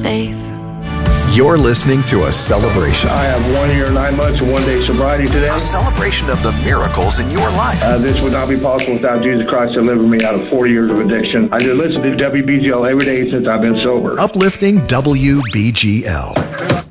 safe. You're listening to a celebration. I have 1 year, 9 months, and 1 day sobriety today. A celebration of the miracles in your life. This would not be possible without Jesus Christ delivering me out of 40 years of addiction. I just listen to WBGL every day since I've been sober. Uplifting WBGL.